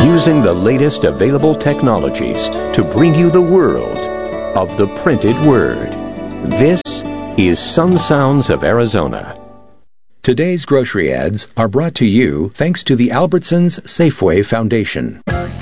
using the latest available technologies to bring you the world of the printed word. This is Sun Sounds of Arizona. Today's grocery ads are brought to you thanks to the Albertsons Safeway Foundation.